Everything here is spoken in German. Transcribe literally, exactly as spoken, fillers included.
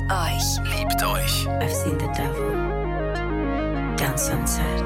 euch. Liebt euch. I've seen the devil down Sunset.